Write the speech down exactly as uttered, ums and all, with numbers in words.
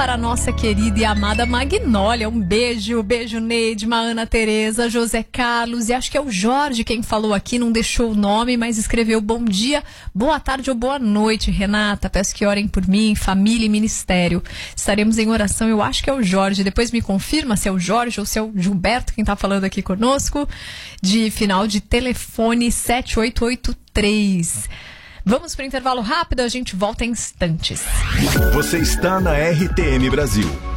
para a nossa querida e amada Magnólia. Um beijo, beijo Neidma, Ana Tereza, José Carlos, e acho que é o Jorge quem falou aqui, não deixou o nome, mas escreveu bom dia, boa tarde ou boa noite, Renata. Peço que orem por mim, família e ministério. Estaremos em oração, eu acho que é o Jorge. Depois me confirma se é o Jorge ou se é o Gilberto quem está falando aqui conosco, de final de telefone sete oito oito três. Vamos para o intervalo rápido, a gente volta em instantes. Você está na R T M Brasil.